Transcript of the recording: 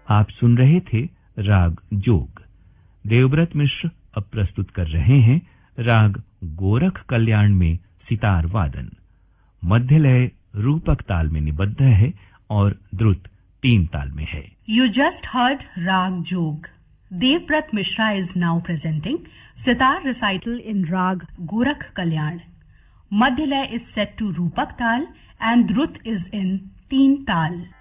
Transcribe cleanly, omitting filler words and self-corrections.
आप सुन रहे थे राग जोग। देवव्रत मिश्र अब प्रस्तुत कर रहे हैं राग गोरख कल्याण में सितार वादन। मध्य लय रूपक ताल में निबद्ध है और द्रुत 3 ताल में है। You just heard Rag Jog. Devvrat Mishra is now presenting sitar recital in Rag Gorakh Kalyan. Madhya lay is set to Rupak Tal and Drut is in 3 Tal.